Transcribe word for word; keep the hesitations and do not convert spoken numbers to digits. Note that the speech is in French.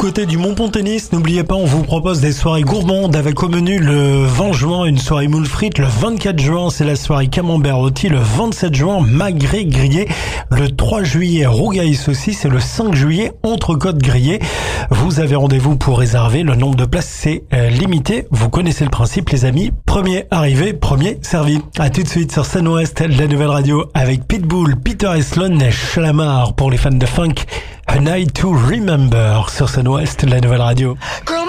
côté du Mont Ponténis. N'oubliez pas, on vous propose des soirées gourmandes avec au menu le vingt juin, une soirée moules frites. Le vingt-quatre juin, c'est la soirée camembert rôti. Le vingt-sept juin, magret grillé. Le trois juillet, rougail saucisse. Et le cinq juillet, entrecôte grillée. Vous avez rendez-vous pour réserver. Le nombre de places, c'est euh, limité. Vous connaissez le principe, les amis. Premier arrivé, premier servi. À tout de suite sur Scène Ouest, la nouvelle radio avec Pitbull, Peter Eslon et Shalamar pour les fans de funk. A Night to Remember sur Scène Ouest, la nouvelle radio. Girl,